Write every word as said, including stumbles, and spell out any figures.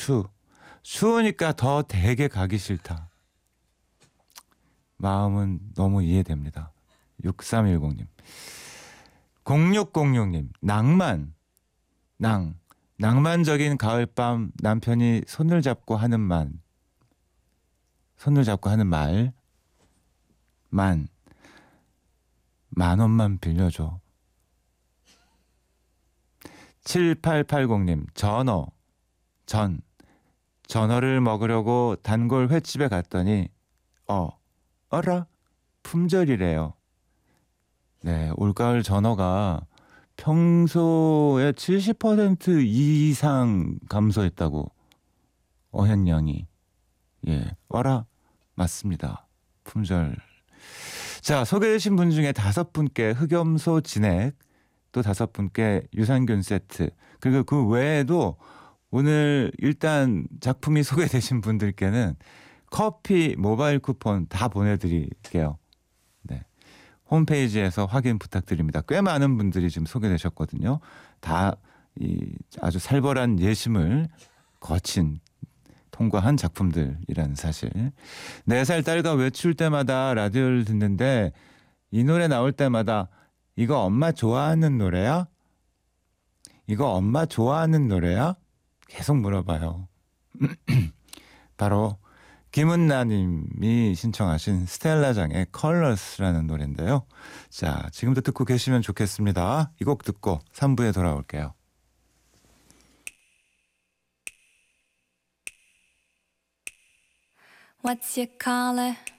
추. 추우니까 더 댁에 가기 싫다. 마음은 너무 이해됩니다. 육삼일공님. 공육공육님. 낭만. 낭. 낭만적인 가을밤 남편이 손을 잡고 하는 말. 손을 잡고 하는 말. 만. 만 원만 빌려줘. 칠팔팔공님. 전어. 전. 전어를 먹으려고 단골 횟집에 갔더니 어. 어라? 품절이래요. 네, 올가을 전어가 평소에 칠십 퍼센트 이상 감소했다고 어현영이. 예, 와라. 맞습니다. 품절. 자, 소개되신 분 중에 다섯 분께 흑염소 진액, 또 다섯 분께 유산균 세트, 그리고 그 외에도 오늘 일단 작품이 소개되신 분들께는 커피 모바일 쿠폰 다 보내드릴게요. 네, 홈페이지에서 확인 부탁드립니다. 꽤 많은 분들이 지금 소개되셨거든요. 다 이 아주 살벌한 예심을 거친 통과한 작품들이라는 사실. 네 살 딸과 외출 때마다 라디오를 듣는데 이 노래 나올 때마다 이거 엄마 좋아하는 노래야? 이거 엄마 좋아하는 노래야? 계속 물어봐요. 바로 김은나님이 신청하신 스텔라장의 컬러스라는 노래인데요. 자, 지금도 듣고 계시면 좋겠습니다. 이 곡 듣고 삼 부에 돌아올게요. What's your color?